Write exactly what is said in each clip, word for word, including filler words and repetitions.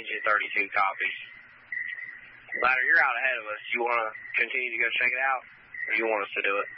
engine thirty-two copies. Ladder, you're out ahead of us. You want to continue to go check it out, or you want us to do it?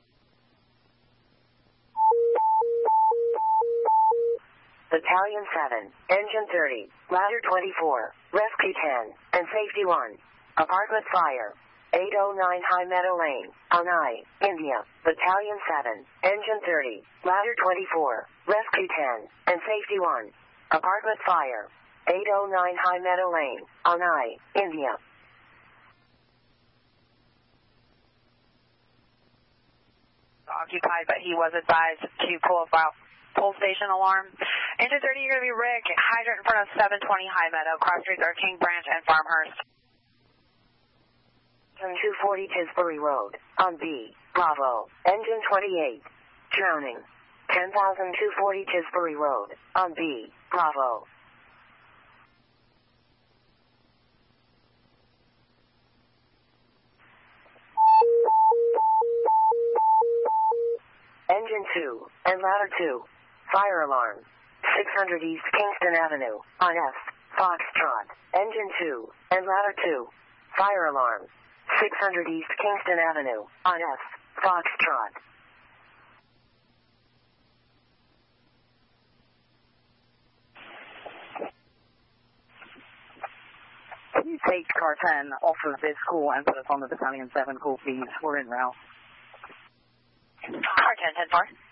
Battalion seven, Engine thirty, Ladder twenty-four, Rescue ten, and Safety one. Apartment fire. eight oh nine High Meadow Lane, Anai, India. Battalion seven, Engine thirty, Ladder twenty-four, Rescue ten, and Safety one. Apartment fire. eight oh nine High Meadow Lane, Anai, India. Occupied, but he was advised to pull about pull station alarm. Engine thirty, you're going to be Rick. Hydrant in front of seven twenty High Meadow. Cross streets are King Branch and Farmhurst. two forty Tisbury Road, on B, Bravo. Engine twenty-eight. Drowning. ten thousand two forty Tisbury Road, on B, Bravo. Engine two, and Ladder two. Fire alarm. six hundred East Kingston Avenue, on F, Foxtrot. Engine two, and Ladder two. Fire alarm. six hundred East Kingston Avenue, on F, Foxtrot. Can you take car ten off of this call and put us on the Battalion seven call, please? We're in route. Car ten, ten four.